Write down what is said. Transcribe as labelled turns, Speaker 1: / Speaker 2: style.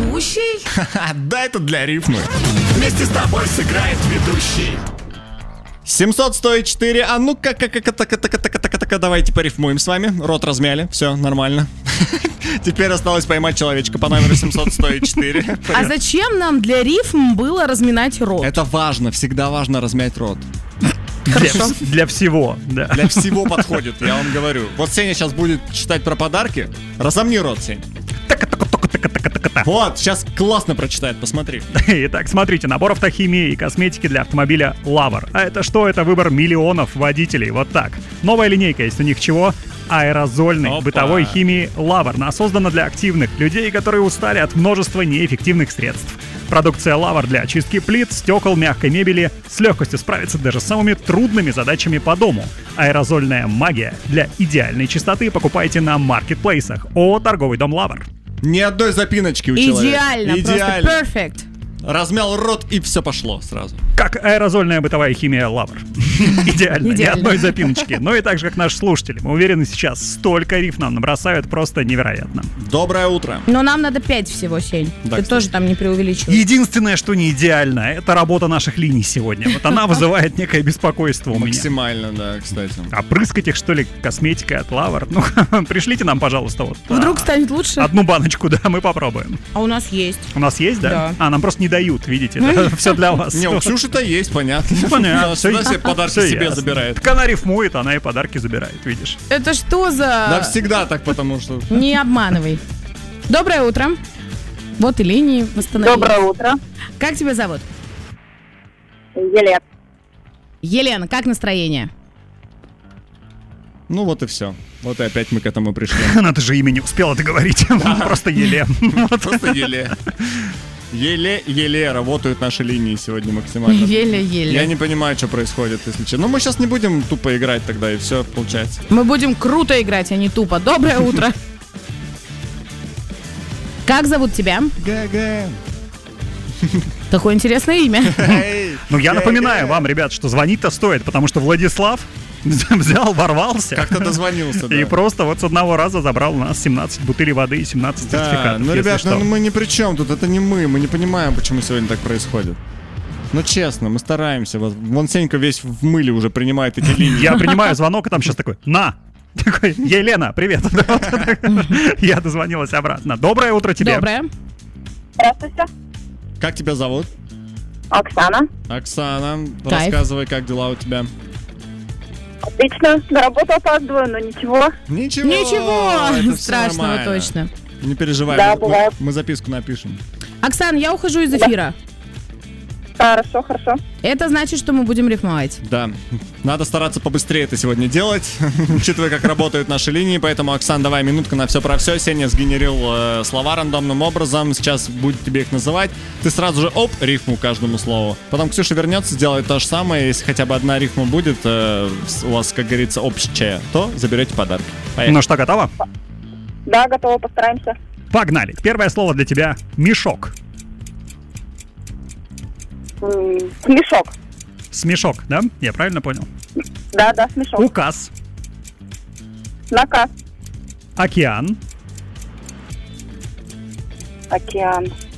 Speaker 1: ведущий?
Speaker 2: Да, это для рифмы. Вместе с тобой сыграет ведущий. 700-104. А ну-ка, давайте порифмуем с вами. Рот размяли, все нормально. Теперь осталось поймать человечка по номеру 700-104.
Speaker 1: А зачем нам для рифм было разминать рот?
Speaker 2: Это важно, всегда важно размять рот.
Speaker 3: Для всего, да.
Speaker 2: Для всего подходит, я вам говорю. Вот Сеня сейчас будет читать про подарки. Разомни рот, Сень. Вот, сейчас классно прочитает, посмотри.
Speaker 3: Итак, смотрите, набор автохимии и косметики для автомобиля Lover. А это что? Это выбор миллионов водителей, вот так. Новая линейка есть у них чего? Аэрозольной бытовой химии Lover. Она создана для активных людей, которые устали от множества неэффективных средств. Продукция Lover для очистки плит, стекол, мягкой мебели с легкостью справится даже с самыми трудными задачами по дому. Аэрозольная магия для идеальной чистоты покупайте на маркетплейсах. О, торговый дом Lover.
Speaker 2: Ни одной запиночки у человека.
Speaker 1: Идеально, просто perfect.
Speaker 2: Размял рот и все пошло сразу.
Speaker 3: Как аэрозольная бытовая химия Lover. Идеально, ни одной запиночки. Ну и так же, как наши слушатели. Мы уверены, сейчас столько рифм нам набросают, просто невероятно.
Speaker 2: Доброе утро.
Speaker 1: Но нам надо 5 всего, Сень.
Speaker 2: Да,
Speaker 1: Ты
Speaker 2: кстати.
Speaker 1: тоже там не преувеличивай.
Speaker 3: Единственное, что не идеально, это работа наших линий сегодня. Вот она вызывает некое беспокойство у меня.
Speaker 2: Максимально, да, кстати.
Speaker 3: Опрыскать их, что ли, косметикой от Lover? Ну, пришлите нам, пожалуйста, вот.
Speaker 1: Вдруг станет лучше?
Speaker 3: Одну баночку, да, мы попробуем.
Speaker 1: А у нас есть.
Speaker 3: У нас есть, да?
Speaker 1: Да.
Speaker 3: А, нам просто не дают, видите, да? Все для вас.
Speaker 2: Не, у Ксюши-то есть, понятно.
Speaker 3: Понятно.
Speaker 2: Она всегда себе подарки
Speaker 3: Всё
Speaker 2: себе
Speaker 3: ясно.
Speaker 2: забирает.
Speaker 3: Так она рифмует, она и подарки забирает, видишь.
Speaker 1: Это что за...
Speaker 2: Да всегда так, потому что...
Speaker 1: Не обманывай. Доброе утро. Вот и линии восстановили.
Speaker 4: Доброе утро.
Speaker 1: Как тебя зовут?
Speaker 4: Елена.
Speaker 1: Елена, как настроение?
Speaker 2: Ну вот и все. Вот и опять мы к этому пришли.
Speaker 3: Она же имя не успела договорить. Просто Еле.
Speaker 2: Просто еле. Еле работают наши линии сегодня максимально.
Speaker 1: Еле-еле.
Speaker 2: Я не понимаю, что происходит, если честно. Ну, мы сейчас не будем тупо играть тогда, и все получается.
Speaker 1: Мы будем круто играть, а не тупо. Доброе утро. Как зовут тебя?
Speaker 2: ГГ.
Speaker 1: Такое интересное имя.
Speaker 3: Ну, я напоминаю вам, ребят, что звонить-то стоит, потому что Владислав взял, ворвался.
Speaker 2: Как-то дозвонился, да.
Speaker 3: И просто вот с одного раза забрал у нас 17 бутылей воды и 17
Speaker 2: Да,
Speaker 3: сертификатов.
Speaker 2: ну,
Speaker 3: если
Speaker 2: ребят,
Speaker 3: что.
Speaker 2: ну мы ни при чем тут, это не мы не понимаем, почему сегодня так происходит. Ну, честно, мы стараемся. Вон Сенька весь в мыле уже принимает эти линии.
Speaker 3: Я принимаю звонок, и там сейчас такой: на! Такой: Елена, привет. Я дозвонилась обратно. Доброе утро тебе.
Speaker 1: Доброе.
Speaker 4: Здравствуйте.
Speaker 2: Как тебя зовут?
Speaker 4: Оксана.
Speaker 2: Оксана,
Speaker 1: Кайф.
Speaker 2: рассказывай, как дела у тебя?
Speaker 4: Отлично. На работу опаздываю, но ничего.
Speaker 2: Ничего. это
Speaker 1: Ничего
Speaker 2: всё
Speaker 1: страшного
Speaker 2: нормально.
Speaker 1: точно.
Speaker 2: Не переживай,
Speaker 4: Да,
Speaker 2: мы-
Speaker 4: бывает.
Speaker 2: мы записку напишем.
Speaker 1: Оксан, я ухожу из эфира.
Speaker 4: Хорошо, хорошо.
Speaker 1: Это значит, что мы будем рифмовать.
Speaker 2: Да, надо стараться побыстрее это сегодня делать, учитывая, как работают наши линии. Поэтому, Оксан, давай минутка на все про все. Сеня сгенерил слова рандомным образом. Сейчас будет тебе их называть. Ты сразу же, рифму каждому слову. Потом Ксюша вернется, сделает то же самое. Если хотя бы одна рифма будет у вас, как говорится, общая, то заберете подарки. Поехали.
Speaker 3: Ну что, готово?
Speaker 4: Да, готово, постараемся.
Speaker 3: Погнали. Первое слово для тебя — мешок.
Speaker 4: Смешок.
Speaker 3: Смешок, да? Я правильно понял?
Speaker 4: Да, смешок.
Speaker 3: Указ.
Speaker 4: Наказ.
Speaker 3: Океан.
Speaker 4: Океан.